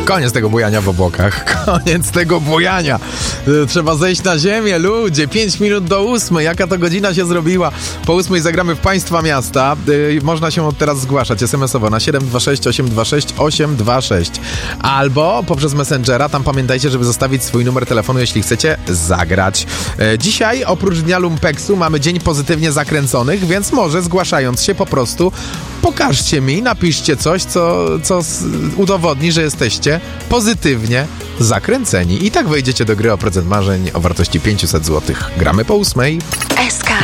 Koniec tego bujania w obłokach. Koniec tego bujania. Trzeba zejść na ziemię, ludzie. 5 minut do 8. Jaka to godzina się zrobiła? Po 8 zagramy w Państwa Miasta. Można się od teraz zgłaszać SMS-owo na 726 826 826. Albo poprzez Messengera. Tam pamiętajcie, żeby zostawić swój numer telefonu, jeśli chcecie zagrać. Dzisiaj oprócz Dnia Lumpeksu mamy Dzień Pozytywnie Zakręconych, więc może zgłaszając się po prostu pokażcie mi, napiszcie coś, co udowodni, że jesteście pozytywnie zakręceni. I tak wejdziecie do gry o procent marzeń o wartości 500 zł. Gramy po 8. SK